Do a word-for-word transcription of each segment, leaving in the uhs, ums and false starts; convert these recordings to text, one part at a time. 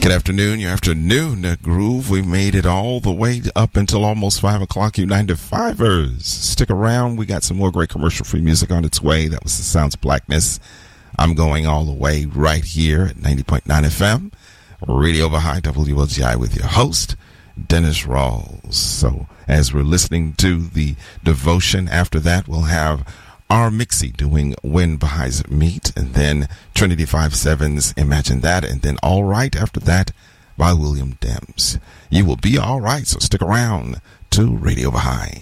Good afternoon, your afternoon groove. We made it all the way up until almost five o'clock, you nine to fivers. Stick around. We got some more great commercial-free music on its way. That was the Sounds of Blackness. I'm going all the way right here at ninety point nine F M, Radio Baha'i W L G I with your host, Dennis Rawls. So as we're listening to the devotion, after that we'll have our Mixie doing When Baha'is Meet, and then Trinity five seven's Imagine That, and then All Right after that by William Dems. You will be all right, so stick around to Radio Baha'i.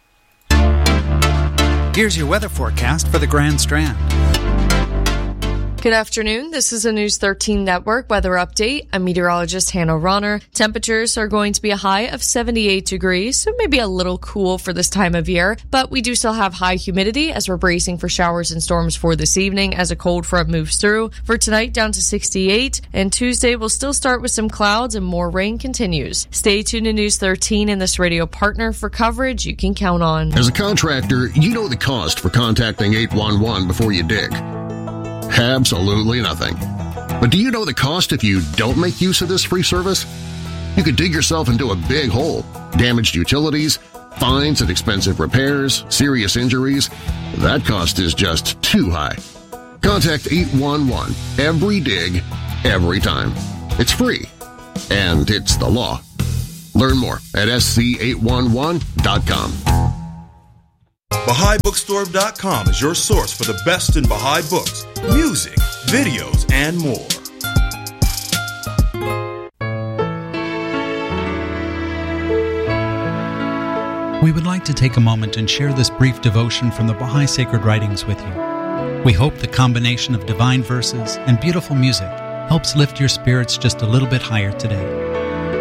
Here's your weather forecast for the Grand Strand. Good afternoon. This is a News thirteen Network weather update. I'm meteorologist Hannah Ronner. Temperatures are going to be a high of seventy-eight degrees, so maybe a little cool for this time of year, but we do still have high humidity as we're bracing for showers and storms for this evening as a cold front moves through. For tonight, down to sixty-eight, and Tuesday will still start with some clouds and more rain continues. Stay tuned to News thirteen and this radio partner for coverage you can count on. As a contractor, you know the cost for contacting eight one one before you dig. Absolutely nothing. But do you know the cost if you don't make use of this free service? You could dig yourself into a big hole, damaged utilities, fines and expensive repairs, serious injuries. That cost is just too high. Contact eight one one every dig, every time. It's free, and it's the law. Learn more at S C eight one one dot com. Baha'i Bookstore dot com is your source for the best in Baha'i books, music, videos, and more. We would like to take a moment and share this brief devotion from the Baha'i Sacred Writings with you. We hope the combination of divine verses and beautiful music helps lift your spirits just a little bit higher today.